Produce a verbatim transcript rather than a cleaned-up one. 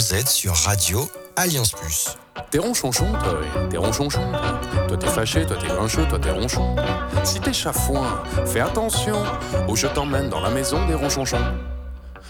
vous êtes sur Radio Alliance Plus. T'es ronchonchon, toi, oui. T'es ronchonchon, toi. Toi, t'es fâché, toi, t'es grincheux, toi, t'es ronchon. Si t'es chafouin, fais attention, ou je t'emmène dans la maison des ronchonchons.